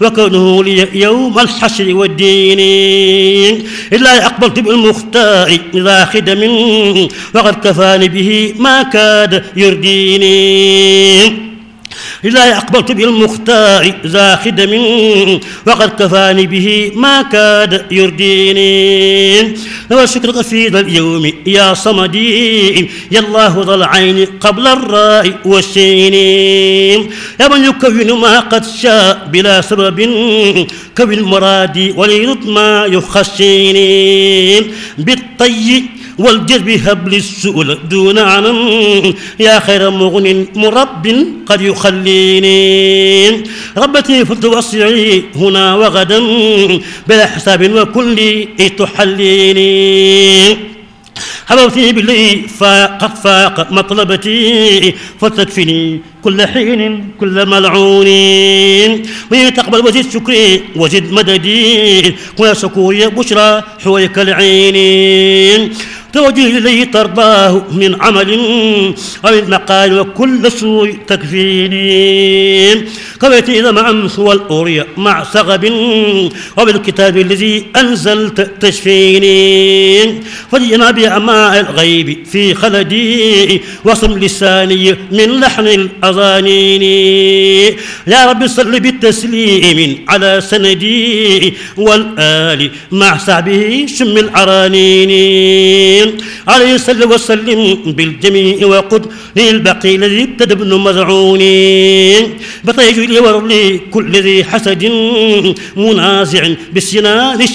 وكونه لي يوم الحشر والدين. إلا أقبلت بالمختار ذا خدم وقد كفاني به ما كاد يرديني. إلا أقبلت بالمختار ذا خدم وقد كفاني به ما كاد يرديني. وشكرك في ذا اليوم يا صمدي يا الله ذا العين قبل الراء والسين. يا من يكون ما قد شاء بلا سبب كون المراد وليرد ما يخشيني. بالطي والجذب هبل السؤل دون عنم يا خير مغن مرب قد يخليني. ربتي فتوسعي هنا وغدا بلا حساب وكل تحليني. حبوتي باللي قد فاق مطلبتي فتكفني كل حين كل ملعون. من تقبل وزد شكري وزد مددي ويا شكوري بشرى حويك العين. توجه إليه ترضاه من عمل ومن مقال وكل سوء تكفيني. قبلت إذا مع أمس والأورية مع سغب وبالكتاب الذي أنزلت تشفيني. فجئنا بأعماء الغيب في خلدي وصم لساني من لحن الأذانين. يا رب صل بالتسليم على سندي والآل مع صحبه شم العرانين. عليه صل وسلم بالجميع وقد للبقي الذي ابتدى ابن مزعون. بطيج لي ورلي كل ذي حسد منازع بالسنان